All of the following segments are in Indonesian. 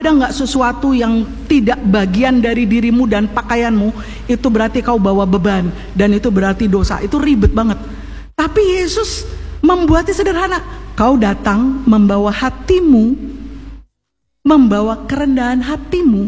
ada nggak sesuatu yang tidak bagian dari dirimu dan pakaianmu, itu berarti kau bawa beban, dan itu berarti dosa. Itu ribet banget. Tapi Yesus membuatnya sederhana. Kau datang membawa hatimu, membawa kerendahan hatimu,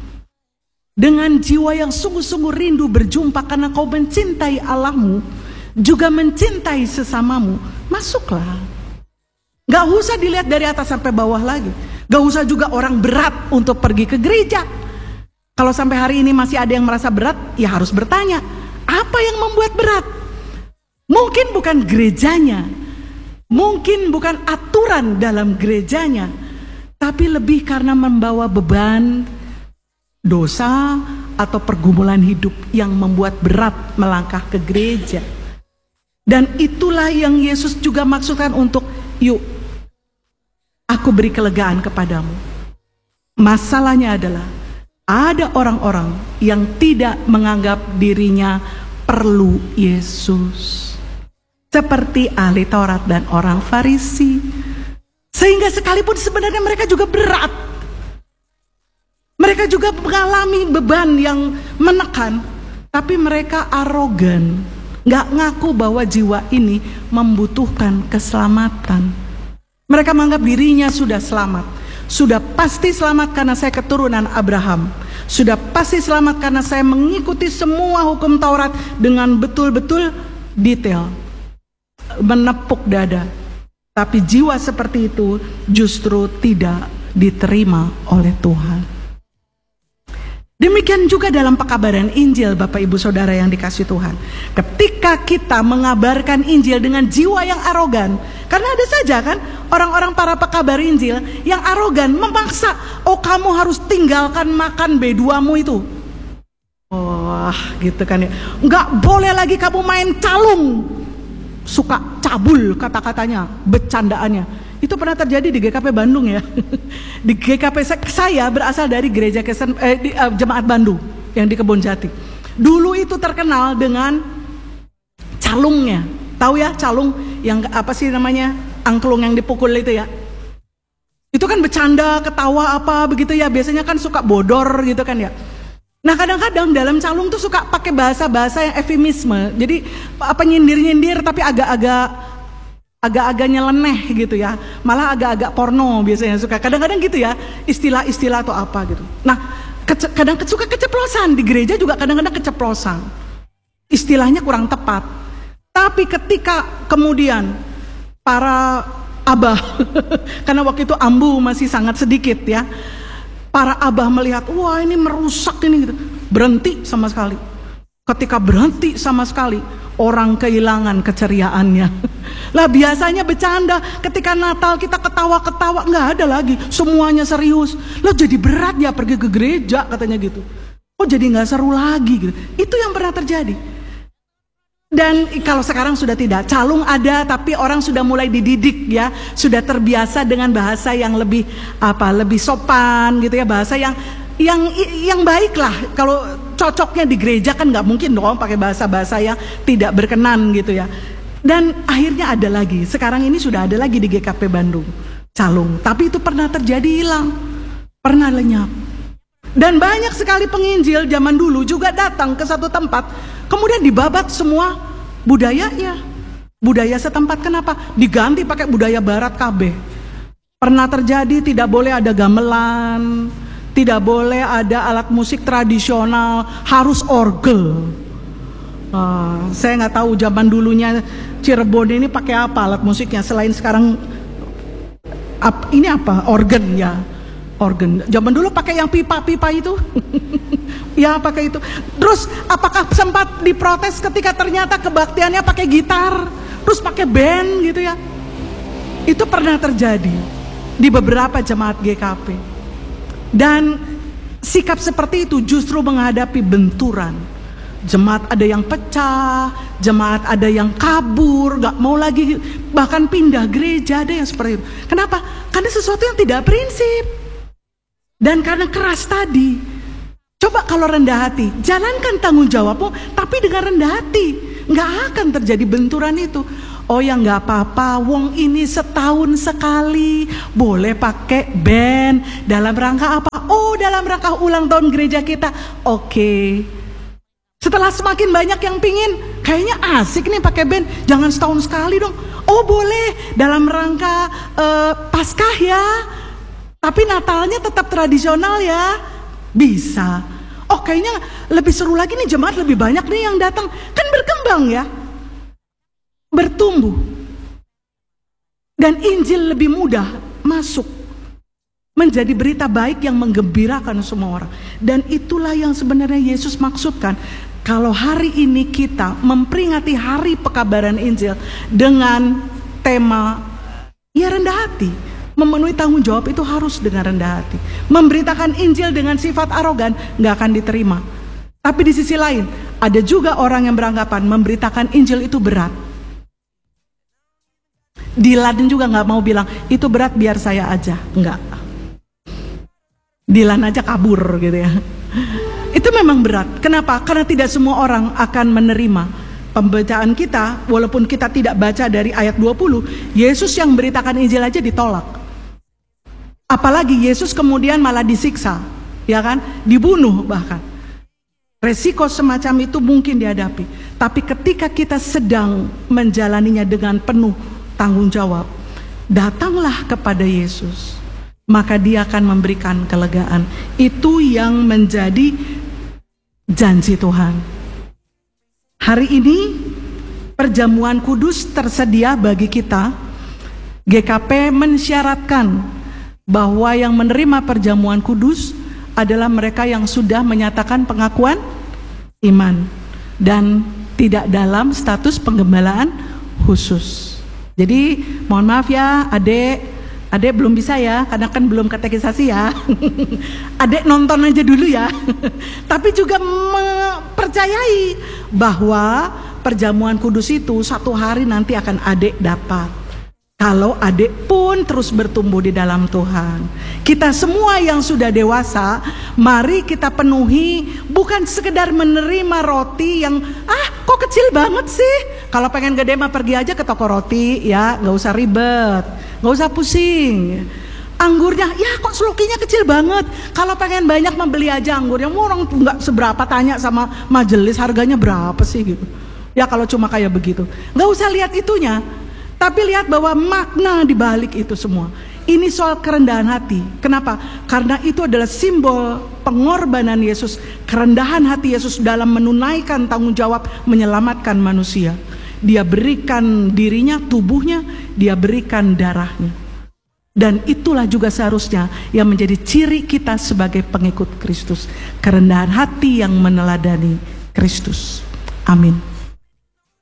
dengan jiwa yang sungguh-sungguh rindu berjumpa karena kau mencintai Allahmu, juga mencintai sesamamu. Masuklah. Gak usah dilihat dari atas sampai bawah lagi. Gak usah juga orang berat untuk pergi ke gereja. Kalau sampai hari ini masih ada yang merasa berat, ya harus bertanya, apa yang membuat berat? Mungkin bukan gerejanya, mungkin bukan aturan dalam gerejanya, tapi lebih karena membawa beban, dosa, atau pergumulan hidup yang membuat berat melangkah ke gereja. Dan itulah yang Yesus juga maksudkan untuk, yuk, aku beri kelegaan kepadamu. Masalahnya adalah, ada orang-orang yang tidak menganggap dirinya perlu Yesus, seperti ahli Taurat dan orang Farisi. Sehingga sekalipun sebenarnya mereka juga berat, mereka juga mengalami beban yang menekan, tapi mereka arogan, gak ngaku bahwa jiwa ini membutuhkan keselamatan. Mereka menganggap dirinya sudah selamat, sudah pasti selamat karena saya keturunan Abraham, sudah pasti selamat karena saya mengikuti semua hukum Taurat dengan betul-betul detail, menepuk dada. Tapi jiwa seperti itu justru tidak diterima oleh Tuhan. Demikian juga dalam pekabaran Injil, Bapak Ibu Saudara yang dikasihi Tuhan. Ketika kita mengabarkan Injil dengan jiwa yang arogan, karena ada saja kan orang-orang para pekabar Injil yang arogan, memaksa, oh kamu harus tinggalkan makan B2-mu itu. Wah gitu kan ya, nggak boleh lagi kamu main calung. Suka cabul kata-katanya, bercandaannya. Itu pernah terjadi di GKP Bandung ya. Di GKP saya berasal dari gereja Kristen, Jemaat Bandung yang di Kebonjati. Dulu itu terkenal dengan calungnya. Tahu ya calung yang apa sih namanya? Angklung yang dipukul itu ya. Itu kan bercanda, ketawa apa begitu ya. Biasanya kan suka bodor gitu kan ya. Nah kadang-kadang dalam calung tuh suka pakai bahasa-bahasa yang eufemisme. Jadi apa nyindir-nyindir tapi agak-agak nyeleneh gitu ya. Malah agak-agak porno biasanya suka. Kadang-kadang gitu ya, istilah-istilah atau apa gitu. Nah kadang suka keceplosan. Di gereja juga kadang-kadang keceplosan. Istilahnya kurang tepat. Tapi ketika kemudian para abah, karena waktu itu ambu masih sangat sedikit ya, para abah melihat, wah ini merusak ini gitu. Berhenti sama sekali. Ketika berhenti sama sekali, orang kehilangan keceriaannya. Lah biasanya bercanda, ketika Natal kita ketawa-ketawa, nggak ada lagi, semuanya serius. Lah jadi berat ya pergi ke gereja katanya gitu. Oh jadi nggak seru lagi gitu. Itu yang pernah terjadi. Dan kalau sekarang sudah tidak, calung ada tapi orang sudah mulai dididik ya, sudah terbiasa dengan bahasa yang lebih lebih sopan gitu ya, bahasa yang baik lah. Kalau cocoknya di gereja kan nggak mungkin dong pakai bahasa-bahasa yang tidak berkenan gitu ya. Dan akhirnya ada lagi, sekarang ini sudah ada lagi di GKP Bandung calung, tapi itu pernah terjadi hilang, pernah lenyap. Dan banyak sekali penginjil zaman dulu juga datang ke satu tempat, kemudian dibabat semua budayanya, budaya setempat. Kenapa? Diganti pakai budaya barat KB. Pernah terjadi tidak boleh ada gamelan, tidak boleh ada alat musik tradisional, harus orgel. Saya nggak tahu zaman dulunya Cirebon ini pakai apa alat musiknya selain sekarang ini apa? Organ ya. Organ. Zaman dulu pakai yang pipa-pipa itu. Ya pakai itu. Terus apakah sempat diprotes ketika ternyata kebaktiannya pakai gitar, terus pakai band gitu ya? Itu pernah terjadi di beberapa jemaat GKP. Dan sikap seperti itu justru menghadapi benturan. Jemaat ada yang pecah, jemaat ada yang kabur, gak mau lagi bahkan pindah gereja, ada yang seperti itu. Kenapa? Karena sesuatu yang tidak prinsip. Dan karena keras tadi. Coba kalau rendah hati, jalankan tanggung jawabmu tapi dengan rendah hati, gak akan terjadi benturan itu. Oh ya gak apa-apa, wong ini setahun sekali boleh pakai band dalam rangka apa? bahwa dalam rangka ulang tahun gereja kita, oke. Setelah semakin banyak yang pingin, kayaknya asik nih pakai band, jangan setahun sekali dong. Boleh dalam rangka Paskah ya, tapi Natalnya tetap tradisional ya, bisa. Kayaknya lebih seru lagi nih, jemaat lebih banyak nih yang datang, kan berkembang ya, bertumbuh, dan Injil lebih mudah masuk, menjadi berita baik yang menggembirakan semua orang. Dan itulah yang sebenarnya Yesus maksudkan. Kalau hari ini kita memperingati hari pekabaran Injil dengan tema ya rendah hati, memenuhi tanggung jawab itu harus dengan rendah hati. Memberitakan Injil dengan sifat arogan gak akan diterima. Tapi di sisi lain, ada juga orang yang beranggapan memberitakan Injil itu berat. Dilan juga gak mau bilang, itu berat biar saya aja. Enggak. Dilan aja kabur gitu ya. Itu memang berat. Kenapa? Karena tidak semua orang akan menerima pembacaan kita. Walaupun kita tidak baca dari ayat 20, Yesus yang beritakan Injil aja ditolak. Apalagi Yesus kemudian malah disiksa, ya kan? Dibunuh bahkan. Resiko semacam itu mungkin dihadapi. Tapi ketika kita sedang menjalaninya dengan penuh tanggung jawab, datanglah kepada Yesus, maka Dia akan memberikan kelegaan. Itu yang menjadi janji Tuhan. Hari ini perjamuan kudus tersedia bagi kita. GKP mensyaratkan bahwa yang menerima perjamuan kudus adalah mereka yang sudah menyatakan pengakuan iman dan tidak dalam status penggembalaan khusus. Jadi mohon maaf ya Adek belum bisa ya, karena kan belum katekisasi ya. Adek nonton aja dulu ya. Tapi juga mempercayai bahwa perjamuan kudus itu satu hari nanti akan adek dapat. Kalau adek pun terus bertumbuh di dalam Tuhan. Kita semua yang sudah dewasa, mari kita penuhi, bukan sekedar menerima roti yang kok kecil banget sih. Kalau pengen gede mah pergi aja ke toko roti ya, gak usah ribet, gak usah pusing. Anggurnya, ya kok selokinya kecil banget. Kalau pengen banyak membeli aja anggurnya. Orang gak seberapa, tanya sama majelis harganya berapa sih gitu. Ya kalau cuma kayak begitu, gak usah lihat itunya, tapi lihat bahwa makna di balik itu semua. Ini soal kerendahan hati. Kenapa? Karena itu adalah simbol pengorbanan Yesus, kerendahan hati Yesus dalam menunaikan tanggung jawab menyelamatkan manusia. Dia berikan dirinya, tubuhnya, Dia berikan darahnya. Dan itulah juga seharusnya yang menjadi ciri kita sebagai pengikut Kristus. Kerendahan hati yang meneladani Kristus. Amin.